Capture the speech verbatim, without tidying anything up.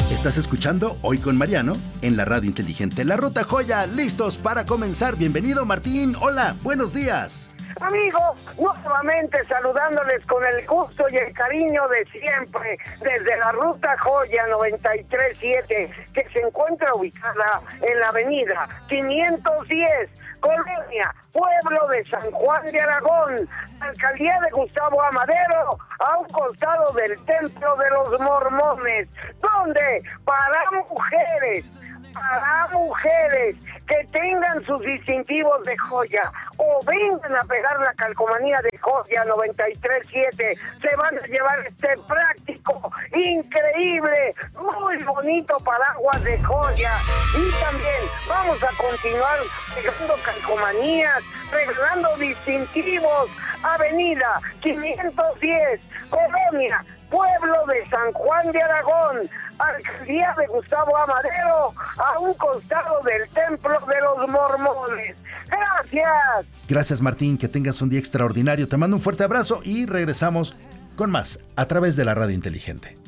Estás escuchando Hoy con Mariano en la radio inteligente La Ruta Joya, listos para comenzar. Bienvenido, Martín. Hola, buenos días. Amigos, nuevamente saludándoles con el gusto y el cariño de siempre desde la Ruta Joya noventa y tres siete, que se encuentra ubicada en la avenida quinientos diez, Colonia, pueblo de San Juan de Aragón, alcaldía de Gustavo Amadero, a un costado del Templo de los Mormones, donde para mujeres, para mujeres que tengan sus distintivos de joya o vengan a pegar la calcomanía de Joya noventa y tres siete, se van a llevar este práctico, increíble, muy bonito paraguas de joya. Y también vamos a continuar pegando calcomanías, regalando distintivos. Avenida quinientos diez, Colonia, pueblo de San Juan de Aragón, alcaldía de Gustavo Amadero, a un costado del Templo de los Mormones. Gracias. Gracias, Martín, que tengas un día extraordinario. Te mando un fuerte abrazo y regresamos con más a través de la radio inteligente.